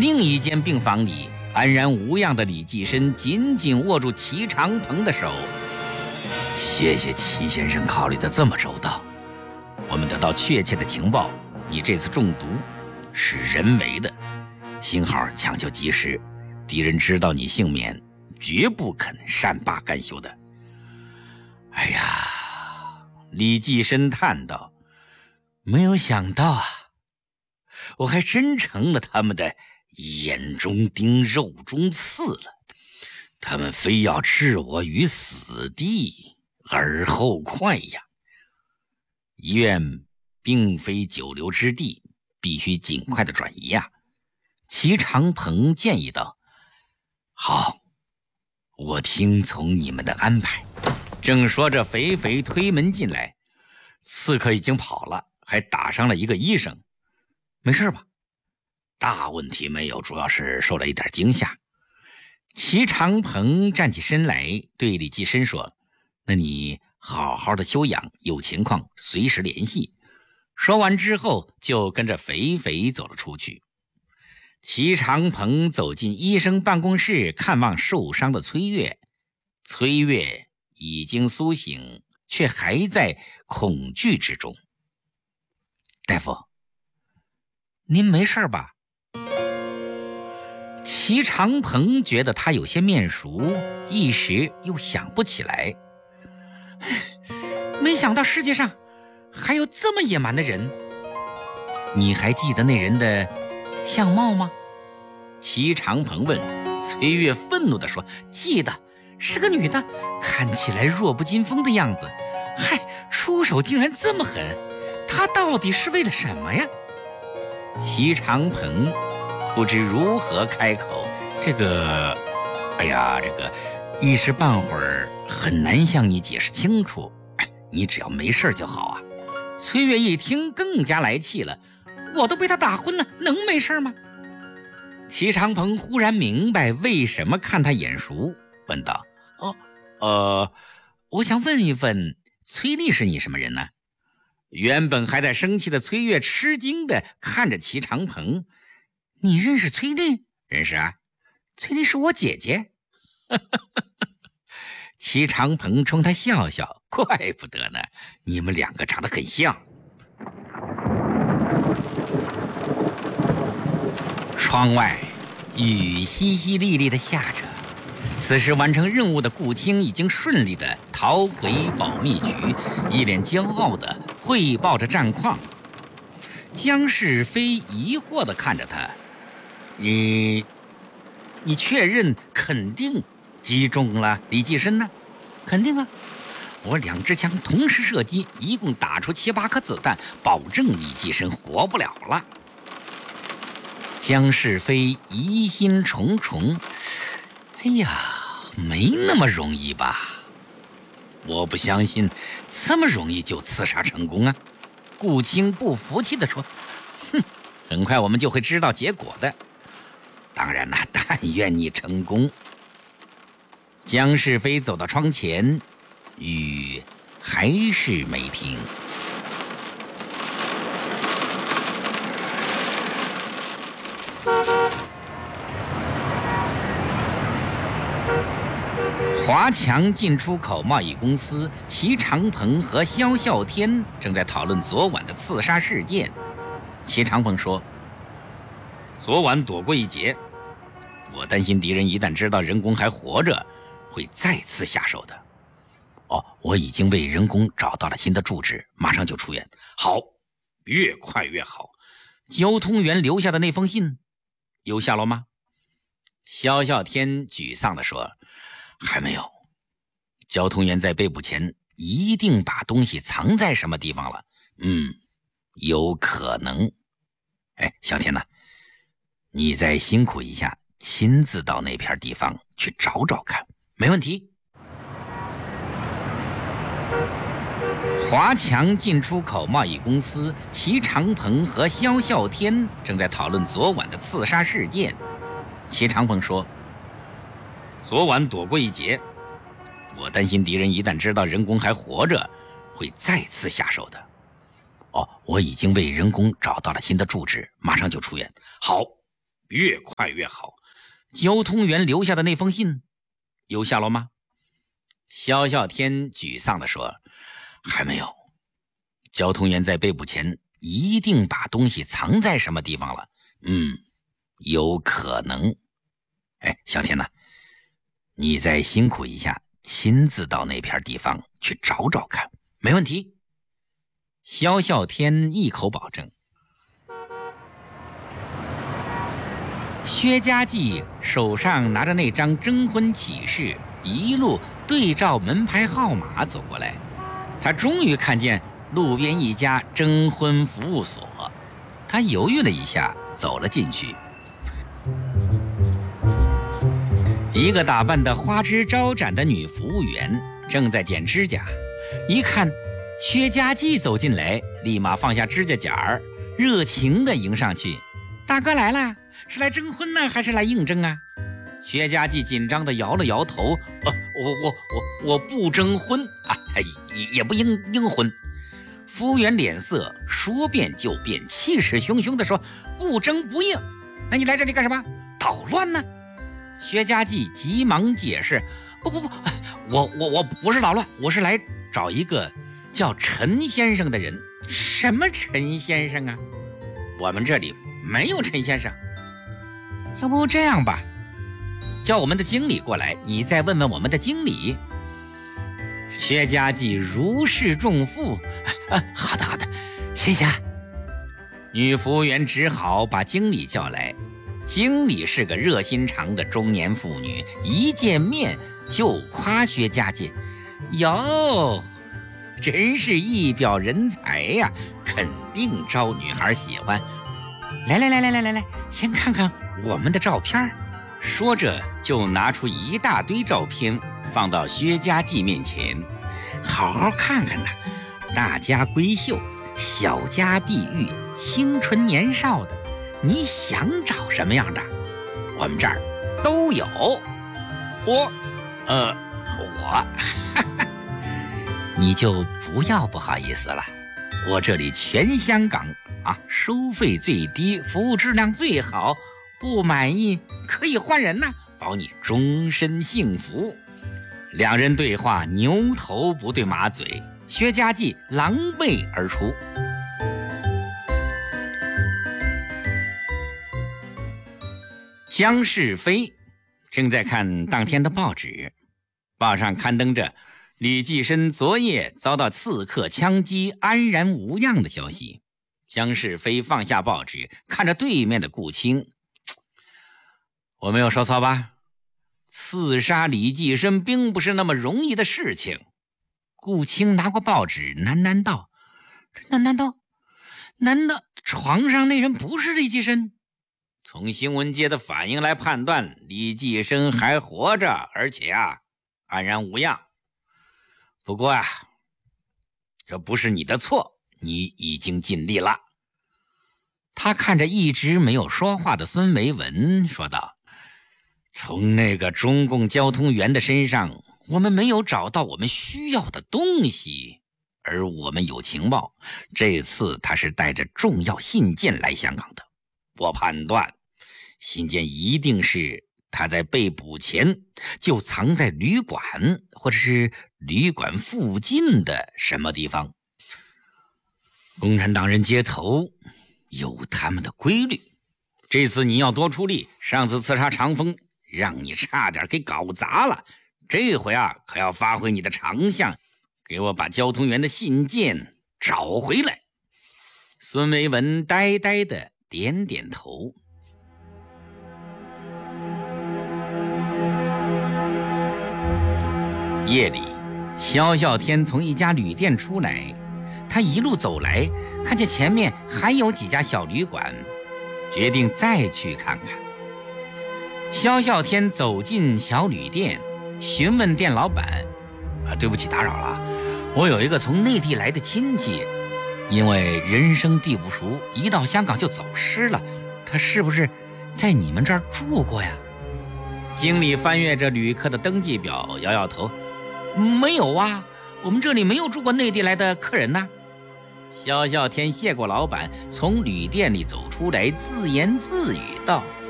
另一间病房里，安然无恙的李济深紧紧握住齐长鹏的手。谢谢齐先生考虑得这么周到。我们得到确切的情报，你这次中毒是人为的，幸好抢救及时，敌人知道你幸免，绝不肯善罢甘休的。哎呀，李济深叹道，没有想到啊，我还真成了他们的眼中钉肉中刺了，他们非要置我于死地而后快呀。医院并非久留之地，必须尽快的转移呀。齐长鹏建议道，好，我听从你们的安排。正说着，肥肥推门进来，刺客已经跑了，还打伤了一个医生。没事吧？大问题没有，主要是受了一点惊吓。齐长鹏站起身来，对李济深说，那你好好的休养，有情况随时联系。说完之后，就跟着肥肥走了出去。齐长鹏走进医生办公室，看望受伤的崔月。崔月已经苏醒，却还在恐惧之中。大夫，您没事吧？齐长鹏觉得他有些面熟，一时又想不起来。没想到世界上还有这么野蛮的人。你还记得那人的相貌吗？齐长鹏问。崔月愤怒地说，记得，是个女的，看起来弱不禁风的样子。嗨，出手竟然这么狠，她到底是为了什么呀？齐长鹏不知如何开口，这个一时半会儿很难向你解释清楚。你只要没事就好啊。崔月一听更加来气了，我都被他打昏了，能没事吗？齐长鹏忽然明白为什么看他眼熟，问道，我想问一问，崔丽是你什么人呢？原本还在生气的崔月吃惊地看着齐长鹏，你认识崔丽？认识啊，崔丽是我姐姐。齐长鹏冲他笑笑，怪不得呢，你们两个长得很像。窗外雨淅淅沥沥地下着，此时完成任务的顾青已经顺利地逃回保密局，一脸骄傲地汇报着战况。江世飞疑惑地看着他，你确认肯定击中了李济深呢？肯定啊，我2支枪同时射击，一共打出7、8颗子弹，保证李济深活不了了。江世飞疑心重重，哎呀，没那么容易吧？我不相信这么容易就刺杀成功啊！顾青不服气地说，哼，很快我们就会知道结果的。当然啦，但愿你成功。江世飞走到窗前，雨还是没停。华强进出口贸易公司，齐长鹏和萧啸天正在讨论昨晚的刺杀事件。齐长鹏说，昨晚躲过一劫，我担心敌人一旦知道人工还活着，会再次下手的。我已经为人工找到了新的住址，马上就出院。好，越快越好。交通员留下的那封信有下落吗？萧啸天沮丧地说，还没有。交通员在被捕前一定把东西藏在什么地方了。有可能。小天呢？你再辛苦一下，亲自到那片地方去找找看。没问题。华强进出口贸易公司，齐长鹏和萧啸天正在讨论昨晚的刺杀事件。齐长鹏说，昨晚躲过一劫，我担心敌人一旦知道人工还活着，会再次下手的。我已经为人工找到了新的住址，马上就出院。好， 越快越好。交通员留下的那封信有下落吗？萧啸天沮丧地说：还没有。交通员在被捕前一定把东西藏在什么地方了。有可能。小天哪，你再辛苦一下，亲自到那片地方去找找看。没问题。萧啸天一口保证。薛家继手上拿着那张征婚启事，一路对照门牌号码走过来。他终于看见路边一家征婚服务所，他犹豫了一下，走了进去。一个打扮得花枝招展的女服务员正在剪指甲，一看薛家继走进来，立马放下指甲剪儿，热情地迎上去：大哥来了，是来征婚呢，还是来应征啊？薛家继紧张地摇了摇头：我不征婚啊，也不应婚。服务员脸色说变就变，气势汹汹地说：不征不应，那你来这里干什么？捣乱呢？薛家继急忙解释：不，我不是捣乱，我是来找一个叫陈先生的人。什么陈先生啊？我们这里没有陈先生。要不这样吧，叫我们的经理过来，你再问问我们的经理。薛家继如释重负：好的，谢谢。女服务员只好把经理叫来。经理是个热心肠的中年妇女，一见面就夸薛家继：哟，真是一表人才呀，肯定招女孩喜欢。来，先看看我们的照片。说着就拿出一大堆照片放到薛家继面前：好好看看呐，大家闺秀，小家碧玉，青春年少的，你想找什么样的？我们这儿都有。我你就不要不好意思了，我这里全香港收费最低，服务质量最好，不满意可以换人呐，保你终身幸福。两人对话牛头不对马嘴，薛家继狼狈而出。江世飞正在看当天的报纸，报上刊登着李济深昨夜遭到刺客枪击安然无恙的消息。江世飞放下报纸，看着对面的顾青：我没有说错吧？刺杀李济深并不是那么容易的事情。顾青拿过报纸喃喃道：难道床上那人不是李济深？从新闻界的反应来判断，李济深还活着，而且安然无恙。不过这不是你的错，你已经尽力了。他看着一直没有说话的孙维文说道：从那个中共交通员的身上，我们没有找到我们需要的东西，而我们有情报，这次他是带着重要信件来香港的。我判断信件一定是他在被捕前就藏在旅馆或者是旅馆附近的什么地方。共产党人接头有他们的规律，这次你要多出力，上次刺杀长风让你差点给搞砸了，这回可要发挥你的长项，给我把交通员的信件找回来。孙维文呆呆的点点头。夜里，萧啸天从一家旅店出来，他一路走来，看见前面还有几家小旅馆，决定再去看看。萧啸天走进小旅店，询问店老板：对不起打扰了，我有一个从内地来的亲戚，因为人生地不熟，一到香港就走失了，他是不是在你们这儿住过呀？经理翻阅着旅客的登记表，摇摇头：没有啊，我们这里没有住过内地来的客人呐。萧啸天谢过老板，从旅店里走出来，自言自语道：